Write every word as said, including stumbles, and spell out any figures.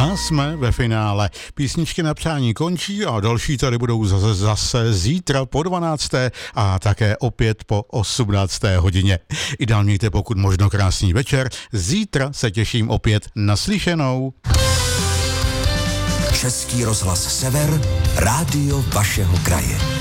A jsme ve finále. Písničky na přání končí a další tady budou zase, zase zítra po dvanácté a také opět po osmnácté hodině. I dál mějte pokud možno krásný večer. Zítra se těším opět na slyšenou. Český rozhlas Sever, rádio vašeho kraje.